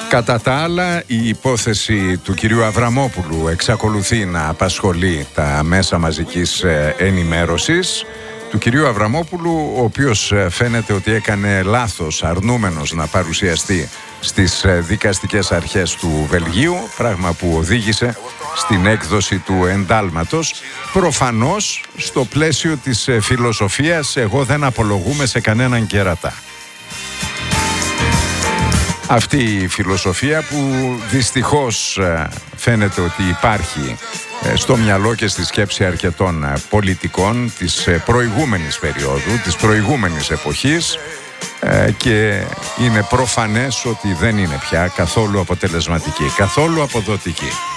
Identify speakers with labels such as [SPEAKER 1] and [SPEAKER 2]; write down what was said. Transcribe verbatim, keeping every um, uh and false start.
[SPEAKER 1] Κατά τα άλλα, η υπόθεση του κυρίου Αβραμόπουλου εξακολουθεί να απασχολεί τα μέσα μαζικής ενημέρωσης. Του κυρίου Αβραμόπουλου, ο οποίος φαίνεται ότι έκανε λάθος αρνούμενος να παρουσιαστεί στις δικαστικές αρχές του Βελγίου, πράγμα που οδήγησε στην έκδοση του εντάλματος, προφανώς στο πλαίσιο της φιλοσοφίας «εγώ δεν απολογούμε σε κανέναν κερατά». Αυτή η φιλοσοφία που δυστυχώς φαίνεται ότι υπάρχει στο μυαλό και στη σκέψη αρκετών πολιτικών της προηγούμενης περίοδου, της προηγούμενης εποχής, και είναι προφανές ότι δεν είναι πια καθόλου αποτελεσματική, καθόλου αποδοτική.